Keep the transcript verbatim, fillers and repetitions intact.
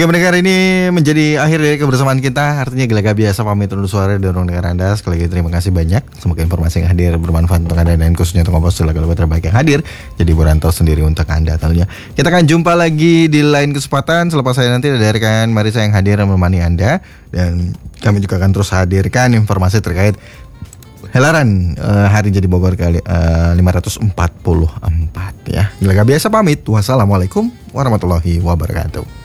Oke mendengar, ini menjadi akhir dari kebersamaan kita. Artinya Gelaga Biasa pamit undur suara dari ruang dengar Anda. Sekali lagi terima kasih banyak. Semoga informasi yang hadir bermanfaat untuk Anda dan khususnya untuk Kompos Gelaga terbaik yang hadir. Jadi Buranto sendiri untuk Anda tentunya. Kita akan jumpa lagi di lain kesempatan. Selepas saya nanti ada rekan Marisa yang hadir menemani Anda. Dan kami juga akan terus hadirkan informasi terkait Helaran uh, Hari Jadi Bogor kali uh, lima ratus empat puluh empat ya. Gelaga Biasa pamit. Wassalamualaikum warahmatullahi wabarakatuh.